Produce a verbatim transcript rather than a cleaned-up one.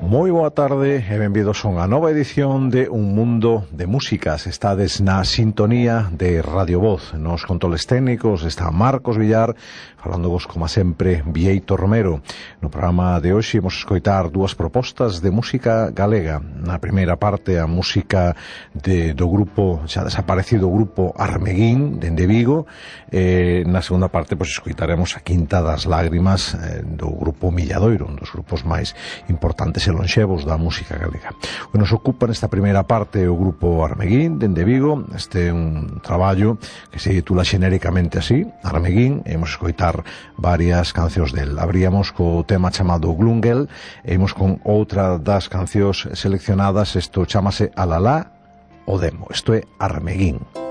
Moi boa tarde e benvidos a unha nova edición de Un Mundo de Músicas. Estades na sintonía de Radio Voz. Nos controles técnicos está Marcos Villar, falándovos, como sempre, Vieito Romero. No programa de hoxe imos escoitar dúas propostas de música galega. Na primeira parte, a música de, do grupo, xa desaparecido grupo Armeguín, dende Vigo. Eh, na segunda parte, pois, escoitaremos a Quinta das Lágrimas eh, do grupo Milladoiro, un dos grupos máis importantes e lonxevos da música galega. O que nos ocupa nesta primeira parte o grupo Armeguín, dende Vigo. Este é un traballo que se titula xenéricamente así, Armeguín, e imos escoitar varias cancións del. Abríamos co tema chamado Glungel e imos con outra das cancións seleccionadas. Isto chamase Alalá o Demo. Isto é Armeguín.